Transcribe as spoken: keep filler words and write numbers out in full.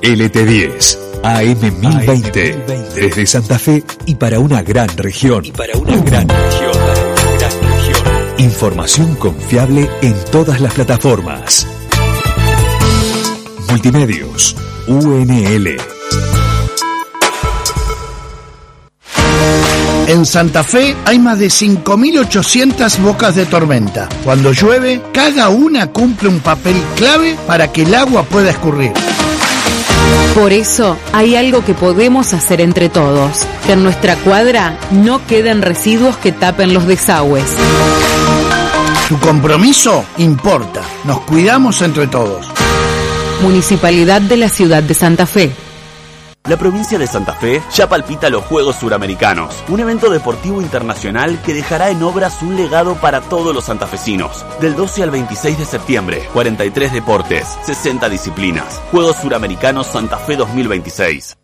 L T diez, A M mil veinte, desde Santa Fe y para una gran región. Y para una gran región. Gran región. Información confiable en todas las plataformas. Multimedios, U N L. En Santa Fe hay más de cinco mil ochocientas bocas de tormenta. Cuando llueve, cada una cumple un papel clave para que el agua pueda escurrir. Por eso hay algo que podemos hacer entre todos, que en nuestra cuadra no queden residuos que tapen los desagües. Tu compromiso importa. Nos cuidamos entre todos. Municipalidad de la Ciudad de Santa Fe. La provincia de Santa Fe ya palpita los Juegos Suramericanos, un evento deportivo internacional que dejará en obras un legado para todos los santafesinos. Del doce al veintiséis de septiembre, cuarenta y tres deportes, sesenta disciplinas. Juegos Suramericanos Santa Fe dos mil veintiséis.